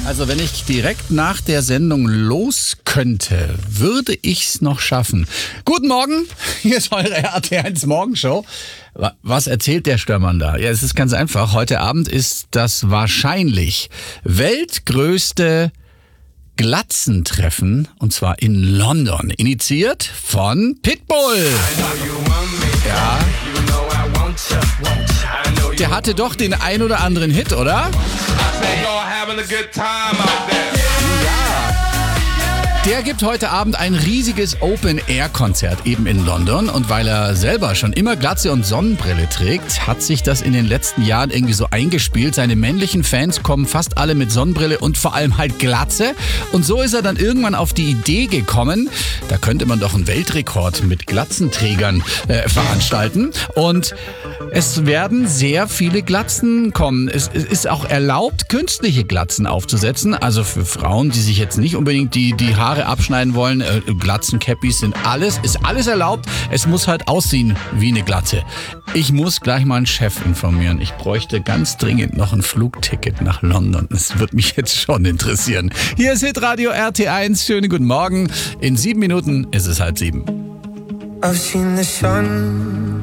Also wenn ich direkt nach der Sendung los könnte, würde ich's noch schaffen. Guten Morgen, hier ist eure RT1 Morgenshow. Was erzählt der Störmann da? Ja, es ist ganz einfach. Heute Abend ist das wahrscheinlich weltgrößte Glatzentreffen, und zwar in London, initiiert von Pitbull. Ja. Der hatte doch den ein oder anderen Hit, oder? Der gibt heute Abend ein riesiges Open-Air-Konzert eben in London. Und weil er selber schon immer Glatze und Sonnenbrille trägt, hat sich das in den letzten Jahren irgendwie so eingespielt. Seine männlichen Fans kommen fast alle mit Sonnenbrille und vor allem halt Glatze. Und so ist er dann irgendwann auf die Idee gekommen, da könnte man doch einen Weltrekord mit Glatzenträgern veranstalten. Und es werden sehr viele Glatzen kommen. Es ist auch erlaubt, künstliche Glatzen aufzusetzen. Also für Frauen, die sich jetzt nicht unbedingt die Haare abschneiden wollen, Glatzen, Cappies ist alles erlaubt. Es muss halt aussehen wie eine Glatze. Ich muss gleich mal einen Chef informieren. Ich bräuchte ganz dringend noch ein Flugticket nach London. Das würde mich jetzt schon interessieren. Hier ist Hitradio RT1. Schönen guten Morgen. In 7 Minuten ist es 6:30. I've seen the sun